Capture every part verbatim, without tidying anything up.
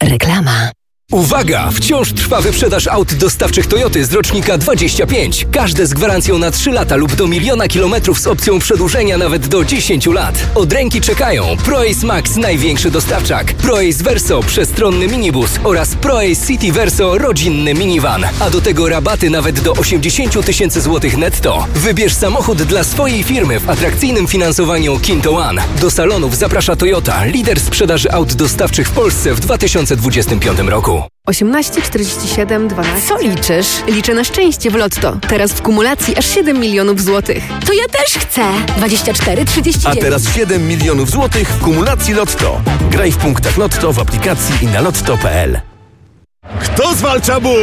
Reklama. Uwaga! Wciąż trwa wyprzedaż aut dostawczych Toyoty z rocznika dwadzieścia pięć. Każde z gwarancją na trzy lata lub do miliona kilometrów z opcją przedłużenia nawet do dziesięciu lat. Od ręki czekają ProAce Max, największy dostawczak, ProAce Verso, przestronny minibus oraz ProAce City Verso, rodzinny minivan. A do tego rabaty nawet do osiemdziesiąt tysięcy złotych netto. Wybierz samochód dla swojej firmy w atrakcyjnym finansowaniu Kinto One. Do salonów zaprasza Toyota, lider sprzedaży aut dostawczych w Polsce w dwa tysiące dwudziestym piątym roku. osiemnaście czterdzieści siedem dwanaście. Co liczysz? Liczę na szczęście w Lotto. Teraz w kumulacji aż siedem milionów złotych. To ja też chcę! dwadzieścia cztery trzydzieści dziewięć. A teraz siedem milionów złotych w kumulacji Lotto. Graj w punktach Lotto w aplikacji i na lotto kropka p l. Kto zwalcza ból?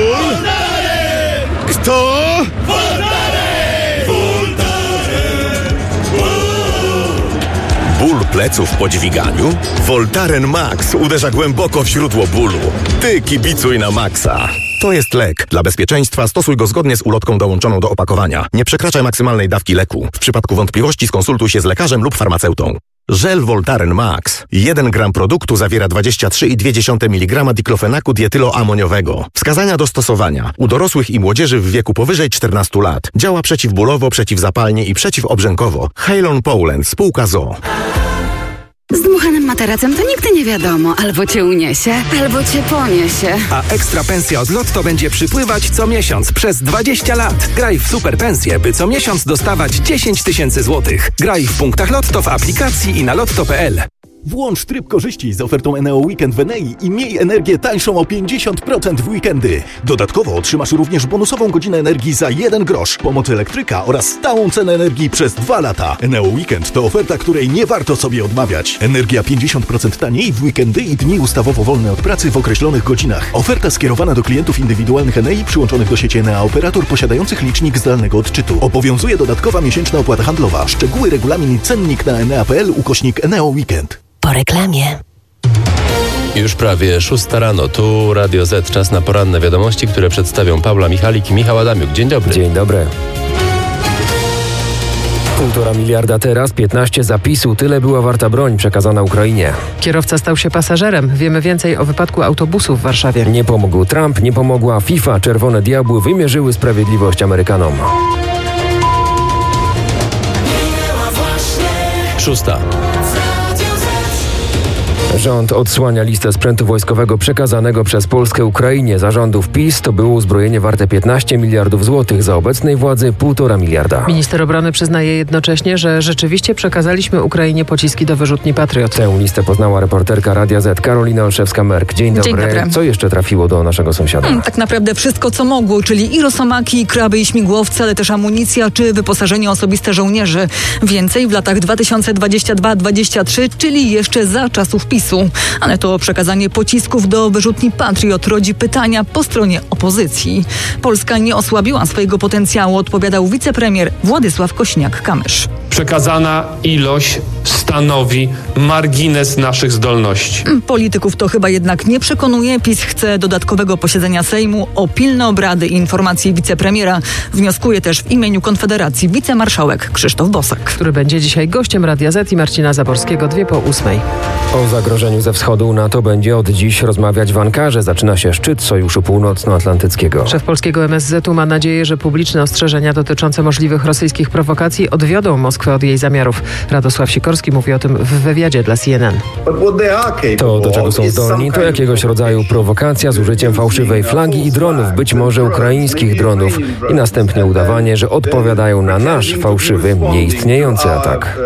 Kto? Ból pleców po dźwiganiu? Voltaren Max uderza głęboko w źródło bólu. Ty kibicuj na maksa. To jest lek. Dla bezpieczeństwa stosuj go zgodnie z ulotką dołączoną do opakowania. Nie przekraczaj maksymalnej dawki leku. W przypadku wątpliwości skonsultuj się z lekarzem lub farmaceutą. Żel Voltaren Max. jeden gram produktu zawiera dwadzieścia trzy i dwie dziesiąte miligrama diklofenaku dietyloamoniowego. Wskazania do stosowania. U dorosłych i młodzieży w wieku powyżej czternastu lat. Działa przeciwbólowo, przeciwzapalnie i przeciwobrzękowo. Halon Poland, spółka z o o. Z dmuchanym materacem to nigdy nie wiadomo. Albo cię uniesie, albo cię poniesie. A ekstra pensja od Lotto będzie przypływać co miesiąc przez dwadzieścia lat. Graj w super pensję, by co miesiąc dostawać dziesięć tysięcy złotych. Graj w punktach Lotto w aplikacji i na lotto kropka p l. Włącz tryb korzyści z ofertą Eneo Weekend w Enei i miej energię tańszą o pięćdziesiąt procent w weekendy. Dodatkowo otrzymasz również bonusową godzinę energii za jeden grosz, pomoc elektryka oraz stałą cenę energii przez dwa lata. Eneo Weekend to oferta, której nie warto sobie odmawiać. Energia pięćdziesiąt procent taniej w weekendy i dni ustawowo wolne od pracy w określonych godzinach. Oferta skierowana do klientów indywidualnych Enei przyłączonych do sieci Enea operator posiadających licznik zdalnego odczytu. Obowiązuje dodatkowa miesięczna opłata handlowa. Szczegóły, regulamin i cennik na enea kropka p l ukośnik Eneo Weekend. Po reklamie. Już prawie szósta rano, tu Radio Z, czas na poranne wiadomości, które przedstawią Paula Michalik i Michał Adamiuk. Dzień dobry. Dzień dobry. Półtora miliarda teraz, piętnaście zapisu. Tyle była warta broń przekazana Ukrainie. Kierowca stał się pasażerem. Wiemy więcej o wypadku autobusu w Warszawie. Nie pomógł Trump, nie pomogła FIFA. Czerwone diabły wymierzyły sprawiedliwość Amerykanom. Szósta. Rząd odsłania listę sprzętu wojskowego przekazanego przez Polskę Ukrainie. Za rządów PiS to było uzbrojenie warte piętnaście miliardów złotych, za obecnej władzy półtora miliarda. Minister obrony przyznaje jednocześnie, że rzeczywiście przekazaliśmy Ukrainie pociski do wyrzutni Patriot. Tę listę poznała reporterka Radia Z Karolina Olszewska-Merk. Dzień dobry. Dzień dobry. Co jeszcze trafiło do naszego sąsiada? Hmm, tak naprawdę wszystko, co mogło, czyli i rosomaki, kraby i śmigłowce, ale też amunicja czy wyposażenie osobiste żołnierzy. Więcej w latach dwa tysiące dwudziestym drugim do dwudziestego trzeciego, czyli jeszcze za czasów PiS. Ale to przekazanie pocisków do wyrzutni Patriot rodzi pytania po stronie opozycji. Polska nie osłabiła swojego potencjału, odpowiadał wicepremier Władysław Kosiniak-Kamysz. Przekazana ilość stanowi margines naszych zdolności. Polityków to chyba jednak nie przekonuje. PiS chce dodatkowego posiedzenia Sejmu o pilne obrady i informacje wicepremiera. Wnioskuje też w imieniu Konfederacji wicemarszałek Krzysztof Bosak, który będzie dzisiaj gościem Radia Z i Marcina Zaborskiego dwie po ósmej. O zagrożeniu ze wschodu NATO będzie od dziś rozmawiać w Ankarze. Zaczyna się szczyt Sojuszu Północnoatlantyckiego. Szef polskiego M S Z-u ma nadzieję, że publiczne ostrzeżenia dotyczące możliwych rosyjskich prowokacji odwiodą Moskwę od jej zamiarów. Radosław Sikorski mówi o tym w wywiadzie dla C N N. To, do czego są zdolni, to jakiegoś rodzaju prowokacja z użyciem fałszywej flagi i dronów, być może ukraińskich dronów, i następnie udawanie, że odpowiadają na nasz fałszywy, nieistniejący atak.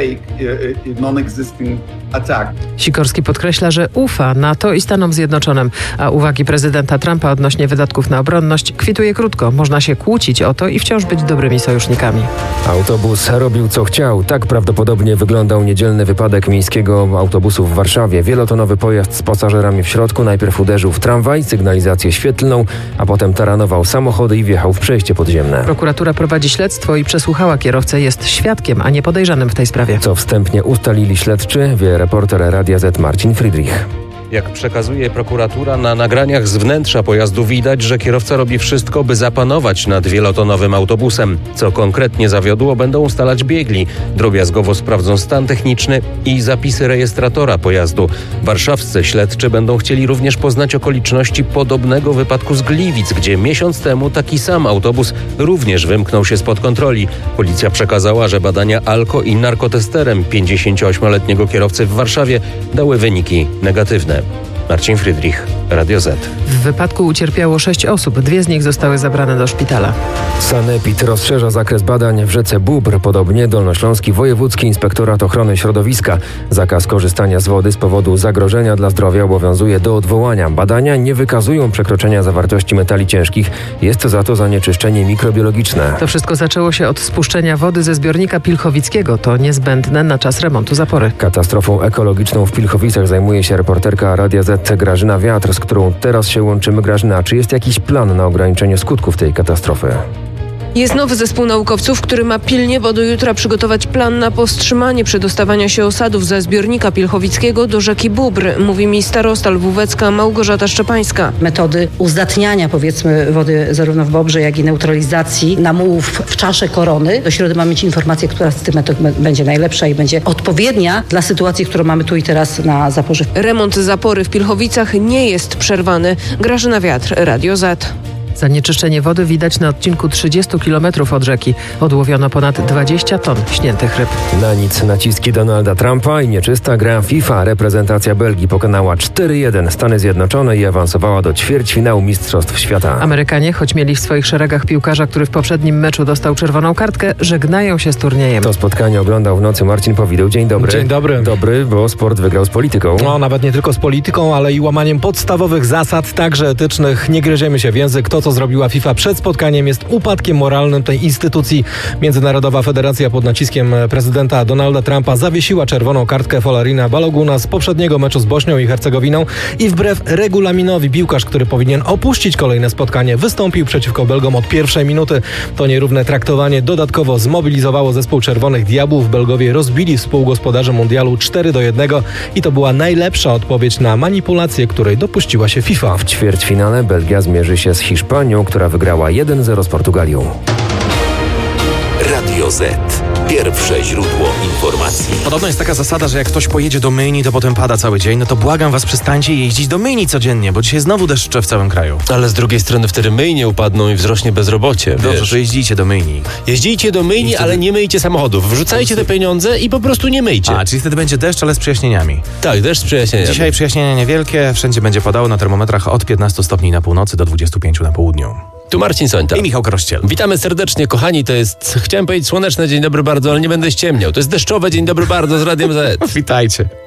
Sikorski podkreśla, że ufa NATO i Stanom Zjednoczonym, a uwagi prezydenta Trumpa odnośnie wydatków na obronność kwituje krótko. Można się kłócić o to i wciąż być dobrymi sojusznikami. Autobus robił co chciał. Tak prawdopodobnie wyglądał niedzielny wypadek miejskiego autobusu w Warszawie. Wielotonowy pojazd z pasażerami w środku najpierw uderzył w tramwaj, sygnalizację świetlną, a potem taranował samochody i wjechał w przejście podziemne. Prokuratura prowadzi śledztwo i przesłuchała kierowcę. Jest świadkiem, a nie podejrzanym w tej sprawie. Co wstępnie ustalili śledczy, wie reporter Radia Z Marcin Friedrich. Jak przekazuje prokuratura, na nagraniach z wnętrza pojazdu widać, że kierowca robi wszystko, by zapanować nad wielotonowym autobusem. Co konkretnie zawiodło, będą ustalać biegli. Drobiazgowo sprawdzą stan techniczny i zapisy rejestratora pojazdu. Warszawscy śledczy będą chcieli również poznać okoliczności podobnego wypadku z Gliwic, gdzie miesiąc temu taki sam autobus również wymknął się spod kontroli. Policja przekazała, że badania alko i narkotesterem pięćdziesięcioośmioletniego kierowcy w Warszawie dały wyniki negatywne. Marcin Friedrich, Radio Z. W wypadku ucierpiało sześć osób, dwie z nich zostały zabrane do szpitala. Sanepid rozszerza zakres badań w rzece Bóbr. Podobnie Dolnośląski Wojewódzki Inspektorat Ochrony Środowiska. Zakaz korzystania z wody z powodu zagrożenia dla zdrowia obowiązuje do odwołania. Badania nie wykazują przekroczenia zawartości metali ciężkich. Jest za to zanieczyszczenie mikrobiologiczne. To wszystko zaczęło się od spuszczenia wody ze zbiornika Pilchowickiego. To niezbędne na czas remontu zapory. Katastrofą ekologiczną w Pilchowicach zajmuje się reporterka Radia Z Grażyna Wiatr, z którą teraz się łączymy. Grażyna, czy jest jakiś plan na ograniczenie skutków tej katastrofy? Jest nowy zespół naukowców, który ma pilnie, bo do jutra przygotować plan na powstrzymanie przedostawania się osadów ze zbiornika Pilchowickiego do rzeki Bóbr, mówi mi starosta lwówecka Małgorzata Szczepańska. Metody uzdatniania, powiedzmy, wody zarówno w Bobrze, jak i neutralizacji namułów w czasze Korony. Do środy mamy mieć informację, która z tych metod będzie najlepsza i będzie odpowiednia dla sytuacji, którą mamy tu i teraz na zaporze. Remont zapory w Pilchowicach nie jest przerwany. Grażyna Wiatr, Radio Z. Zanieczyszczenie wody widać na odcinku trzydziestu kilometrów od rzeki. Odłowiono ponad dwadzieścia ton śniętych ryb. Na nic naciski Donalda Trumpa i nieczysta gra FIFA. Reprezentacja Belgii pokonała cztery jeden Stany Zjednoczone i awansowała do ćwierćfinału Mistrzostw Świata. Amerykanie, choć mieli w swoich szeregach piłkarza, który w poprzednim meczu dostał czerwoną kartkę, żegnają się z turniejem. To spotkanie oglądał w nocy Marcin Powideł. Dzień dobry. Dzień dobry. Dobry, bo sport wygrał z polityką. No, nawet nie tylko z polityką, ale i łamaniem podstawowych zasad, także etycznych. Nie gryziemy się w język. To, co zrobiła FIFA przed spotkaniem, jest upadkiem moralnym tej instytucji. Międzynarodowa Federacja pod naciskiem prezydenta Donalda Trumpa zawiesiła czerwoną kartkę Folarina Baloguna z poprzedniego meczu z Bośnią i Hercegowiną i wbrew regulaminowi piłkarz, który powinien opuścić kolejne spotkanie, wystąpił przeciwko Belgom od pierwszej minuty. To nierówne traktowanie dodatkowo zmobilizowało zespół Czerwonych Diabłów. Belgowie rozbili współgospodarzy mundialu cztery do jednego i to była najlepsza odpowiedź na manipulację, której dopuściła się FIFA. W ćwierćfinale Belgia zmierzy się z Hiszpanią, która wygrała jeden zero z Portugalią. Radio Z. Pierwsze źródło informacji. Podobno jest taka zasada, że jak ktoś pojedzie do myjni, to potem pada cały dzień. No to błagam was, przestańcie jeździć do myjni codziennie, bo dzisiaj znowu deszcze w całym kraju. Ale z drugiej strony wtedy myjnie upadną i wzrośnie bezrobocie. Dobrze, że jeździcie do myjni. Jeździcie do myjni, wtedy... ale nie myjcie samochodów. Wrzucajcie te pieniądze i po prostu nie myjcie. A, czyli wtedy będzie deszcz, ale z przejaśnieniami. Tak, deszcz z przejaśnieniami. Dzisiaj przejaśnienia niewielkie, wszędzie będzie padało na termometrach od piętnastu stopni na północy do dwudziestu pięciu na południu. Tu Marcin Sońta. I Michał Krościel. Witamy serdecznie, kochani. To jest, chciałem powiedzieć słoneczne dzień dobry bardzo, ale nie będę ściemniał. To jest deszczowe dzień dobry bardzo z Radiem Z. Witajcie.